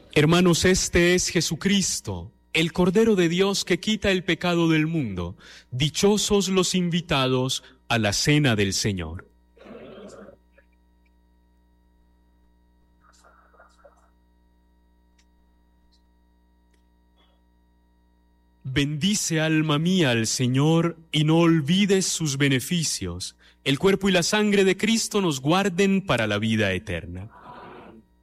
Hermanos, este es Jesucristo, el Cordero de Dios que quita el pecado del mundo. Dichosos los invitados a la cena del Señor. Bendice, alma mía, al Señor, y no olvides sus beneficios. El cuerpo y la sangre de Cristo nos guarden para la vida eterna.